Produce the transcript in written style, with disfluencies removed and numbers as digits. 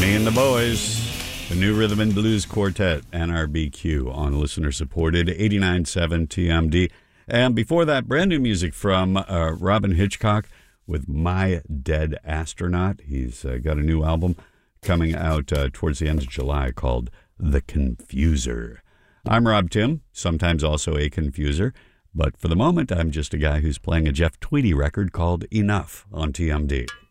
Me and the Boys, the New Rhythm and Blues Quartet, NRBQ, on listener-supported 89.7 TMD. And before that, brand new music from Robin Hitchcock with My Dead Astronaut. He's got a new album coming out towards the end of July called The Confuser. I'm Rob Tim, sometimes also a confuser, but for the moment, I'm just a guy who's playing a Jeff Tweedy record called Enough on TMD.